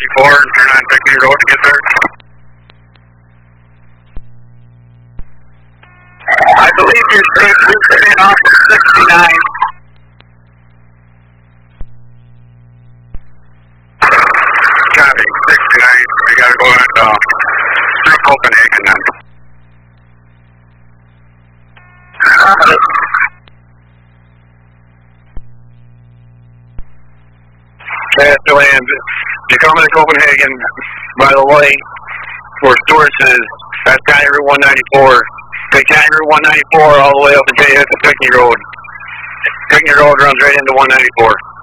194 and turn on Pickney Road to get there. I believe you're straight off of 69. Copy, 69. We gotta go on through Copenhagen then. Master Land, you're coming to Copenhagen by the light where Stewart is. That's County Route 194. Take County Route 194 all the way up until you hit the Pickney Road. Pickney Road runs right into 194.